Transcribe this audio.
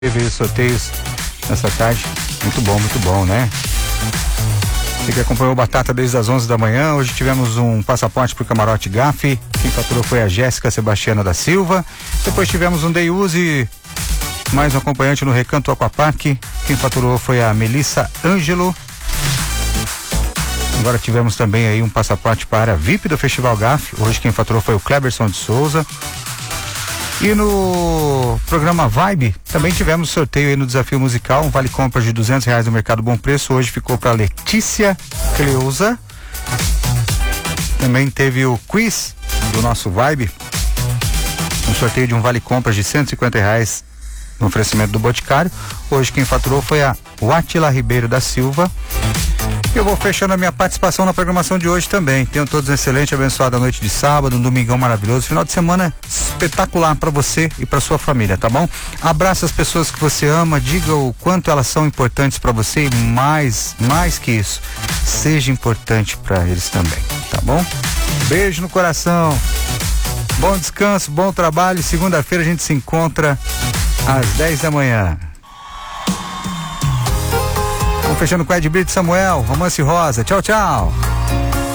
Teve sorteios nessa tarde, muito bom, né? Você que acompanhou o Batata desde as 11 da manhã, hoje tivemos um passaporte pro Camarote GAF, quem faturou foi a Jéssica Sebastiana da Silva, depois tivemos um Day Use, mais um acompanhante no Recanto Aquapark, quem faturou foi a Melissa Ângelo. Agora tivemos também aí um passaporte para a VIP do Festival GAF, hoje quem faturou foi o Cleberson de Souza. E no programa Vibe, também tivemos sorteio aí no desafio musical, um vale compras de R$200 no Mercado Bom Preço, hoje ficou para Letícia Cleusa. Também teve o quiz do nosso Vibe, um sorteio de um vale compras de R$150 no oferecimento do Boticário. Hoje quem faturou foi a Wátila Ribeiro da Silva. Eu vou fechando a minha participação na programação de hoje também. Tenham todos uma excelente, abençoada noite de sábado, um domingão maravilhoso, final de semana espetacular para você e para sua família, tá bom? Abraça as pessoas que você ama, diga o quanto elas são importantes para você e mais que isso, seja importante para eles também, tá bom? Beijo no coração, bom descanso, bom trabalho. Segunda-feira a gente se encontra às 10 da manhã. Vamos fechando com Ed Brito Samuel, Romance Rosa. Tchau, tchau.